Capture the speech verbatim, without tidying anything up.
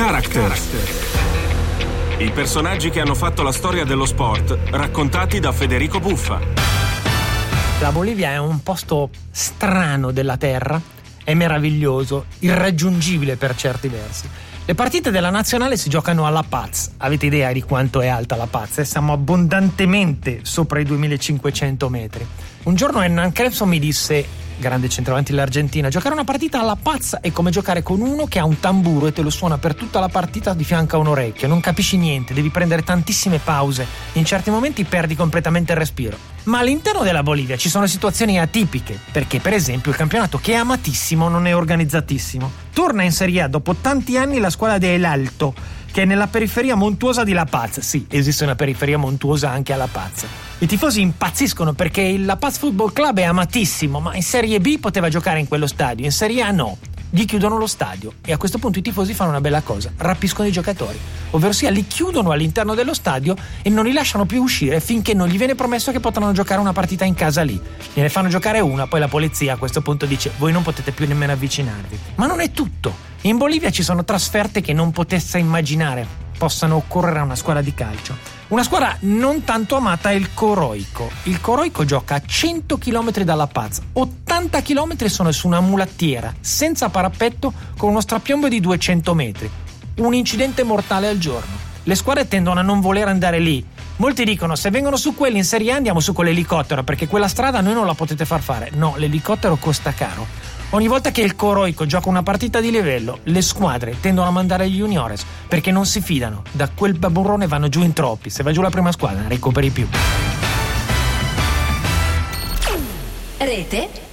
Characters. I personaggi che hanno fatto la storia dello sport, raccontati da Federico Buffa. La Bolivia è un posto strano della terra, è meraviglioso, irraggiungibile per certi versi. Le partite della nazionale si giocano a La Paz. Avete idea di quanto è alta La Paz? Siamo abbondantemente sopra i duemilacinquecento metri. Un giorno Hernan Crespo mi disse, grande centravanti dell'Argentina, giocare una partita alla Paz è come giocare con uno che ha un tamburo e te lo suona per tutta la partita di fianco a un orecchio. Non capisci niente, devi prendere tantissime pause. In certi momenti perdi completamente il respiro. Ma all'interno della Bolivia ci sono situazioni atipiche, perché per esempio il campionato, che è amatissimo, non è organizzatissimo. Torna in Serie A dopo tanti anni la squadra del Alto, che è nella periferia montuosa di La Paz. Sì, esiste una periferia montuosa anche a La Paz. I tifosi impazziscono perché il La Paz Football Club è amatissimo, ma in Serie B poteva giocare in quello stadio, in Serie A no. Gli chiudono lo stadio e a questo punto i tifosi fanno una bella cosa: rapiscono i giocatori, ovvero sia li chiudono all'interno dello stadio e non li lasciano più uscire finché non gli viene promesso che potranno giocare una partita in casa lì. Gliene fanno giocare una, poi la polizia a questo punto dice: voi non potete più nemmeno avvicinarvi. Ma non è tutto. In Bolivia ci sono trasferte che non potesse immaginare possano occorrere a una squadra di calcio. Una squadra non tanto amata è il Coroico. Il Coroico gioca a cento chilometri dalla Paz, ottanta chilometri sono su una mulattiera, senza parapetto, con uno strapiombo di duecento metri. Un incidente mortale al giorno. Le squadre tendono a non voler andare lì. Molti dicono: se vengono su quelli in Serie A andiamo su con l'elicottero, perché quella strada noi non la potete far fare. No, l'elicottero costa caro. Ogni volta che il Coroico gioca una partita di livello, le squadre tendono a mandare gli juniores perché non si fidano. Da quel baburrone vanno giù in troppi. Se va giù la prima squadra, ne recuperi più. Rete